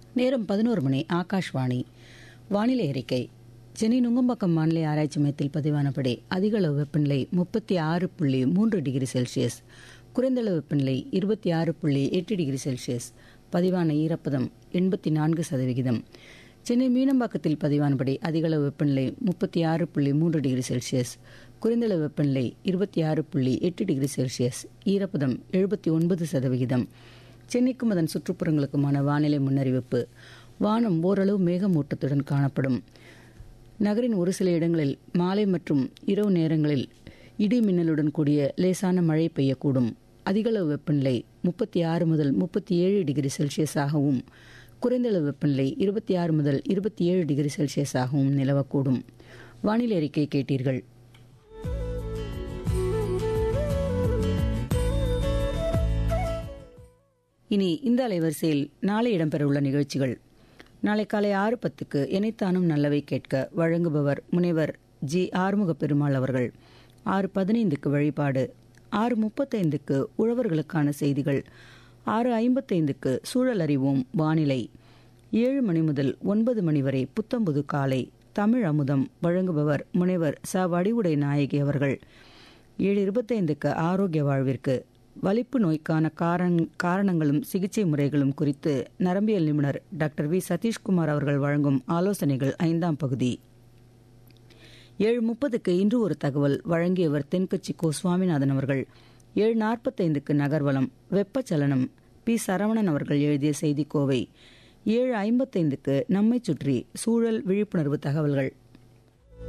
நேரம் 11 மணி. ஆகாஷ்வாணி. வானிலை அறிக்கை. சென்னை நுங்கம்பாக்கம் வானிலை ஆராய்ச்சி மையத்தில் பதிவானபடி அதிகளவு வெப்பநிலை 36.3 டிகிரி செல்சியஸ், குறைந்தளவு வெப்பநிலை 26.8 டிகிரி செல்சியஸ், பதிவான ஈரப்பதம் 84%. சென்னை மீனம்பாக்கத்தில் பதிவானபடி அதிகளவு வெப்பநிலை 36.3 டிகிரி செல்சியஸ், குறைந்தளவு வெப்பநிலை 26.8 டிகிரி செல்சியஸ், ஈரப்பதம் 79%. சென்னைக்கும் அதன் சுற்றுப்புறங்களுக்குமான வானிலை முன்னறிவிப்பு. வானம் ஓரளவு மேகமூட்டத்துடன் காணப்படும். நகரின் ஒரு சில இடங்களில் மாலை மற்றும் இரவு நேரங்களில் இடி மின்னலுடன் கூடிய லேசான மழை பெய்யக்கூடும். அதிகளவு வெப்பநிலை 36 முதல் 37 டிகிரி செல்சியஸாகவும், குறைந்தளவு வெப்பநிலை 26 முதல் 27 டிகிரி செல்சியஸாகவும் நிலவக்கூடும். வானிலை அறிக்கை கேட்டீர்கள். இனி இந்த அலைவரிசையில் நாளை இடம்பெறவுள்ள நிகழ்ச்சிகள். நாளை காலை 6:10 எனைத்தானும் நல்லவை கேட்க வழங்குபவர் முனைவர் ஜி. ஆறுமுக பெருமாள் அவர்கள். 6:15 வழிபாடு, 6:35 உழவர்களுக்கான செய்திகள், 6:55 சூழல் அறிவோம் வானிலை, 7 மணி முதல் 9 மணி வரை புத்தம்புது காலை தமிழ் அமுதம் வழங்குபவர் முனைவர் ச. வடிவுடை நாயகி அவர்கள். 7:25 ஆரோக்கிய வாழ்விற்கு வலிப்பு நோய்க்கான காரணங்களும் சிகிச்சை முறைகளும் குறித்து நரம்பியல் நிபுணர் டாக்டர் வி. சதீஷ்குமார் அவர்கள் வழங்கும் ஆலோசனைகள் 5ஆம் பகுதி. 7:30 இன்று ஒரு தகவல் வழங்கியவர் தென்கட்சி கோ. சுவாமிநாதன் அவர்கள். 7:45 நகர்வலம் வெப்பச்சலனம் பி. சரவணன் அவர்கள் எழுதிய செய்திக்கோவை. 7:55 நம்மை சுற்றி சூழல் விழிப்புணர்வு தகவல்கள்.